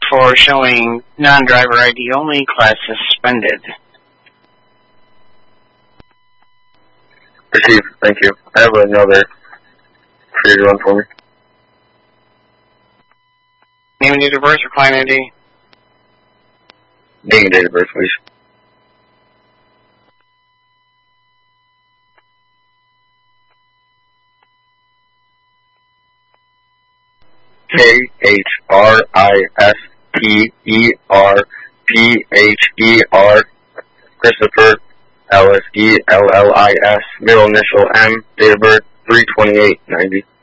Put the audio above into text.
for showing non-driver ID only, class suspended. Received, thank you. I have another for you to run for me. Name and date of birth or client ID? Name and date of birth, please. Khristerper, Christopher, Lsellis, middle initial M, date of birth 3/28/90.